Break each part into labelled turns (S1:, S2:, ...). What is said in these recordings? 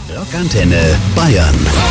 S1: Rockantenne Bayern.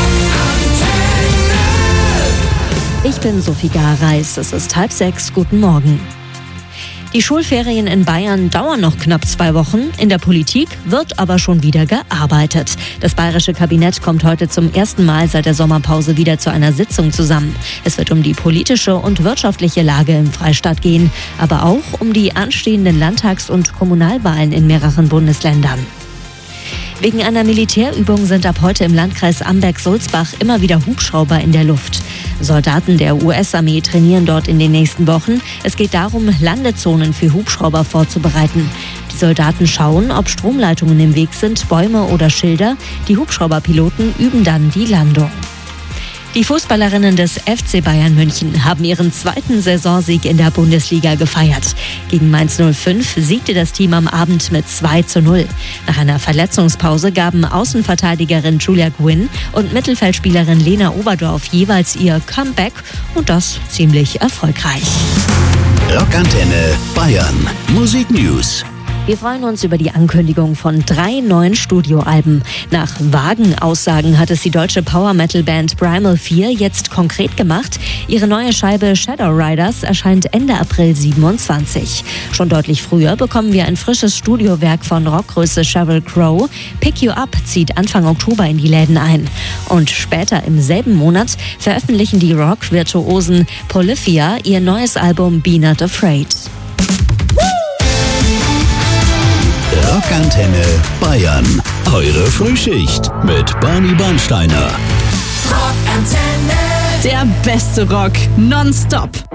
S2: Ich bin Sophie Gareis, es ist 5:30, guten Morgen. Die Schulferien in Bayern dauern noch knapp 2 Wochen. In der Politik wird aber schon wieder gearbeitet. Das bayerische Kabinett kommt heute zum ersten Mal seit der Sommerpause wieder zu einer Sitzung zusammen. Es wird um die politische und wirtschaftliche Lage im Freistaat gehen, aber auch um die anstehenden Landtags- und Kommunalwahlen in mehreren Bundesländern. Wegen einer Militärübung sind ab heute im Landkreis Amberg-Sulzbach immer wieder Hubschrauber in der Luft. Soldaten der US-Armee trainieren dort in den nächsten Wochen. Es geht darum, Landezonen für Hubschrauber vorzubereiten. Die Soldaten schauen, ob Stromleitungen im Weg sind, Bäume oder Schilder. Die Hubschrauberpiloten üben dann die Landung. Die Fußballerinnen des FC Bayern München haben ihren 2. Saisonsieg in der Bundesliga gefeiert. Gegen Mainz 05 siegte das Team am Abend mit 2:0. Nach einer Verletzungspause gaben Außenverteidigerin Julia Gwynn und Mittelfeldspielerin Lena Oberdorf jeweils ihr Comeback und das ziemlich erfolgreich.
S1: Rockantenne Bayern. Musik News.
S2: Wir freuen uns über die Ankündigung von 3 neuen Studioalben. Nach vagen Aussagen hat es die deutsche Power-Metal-Band Primal 4 jetzt konkret gemacht. Ihre neue Scheibe Shadow Riders erscheint Ende April 27. Schon deutlich früher bekommen wir ein frisches Studiowerk von Rockgröße Sheryl Crow. Pick You Up zieht Anfang Oktober in die Läden ein. Und später im selben Monat veröffentlichen die Rock-Virtuosen Polyphia ihr neues Album Be Not Afraid.
S1: Rockantenne Bayern. Eure Frühschicht mit Barney Bernsteiner.
S3: Rockantenne. Der beste Rock nonstop.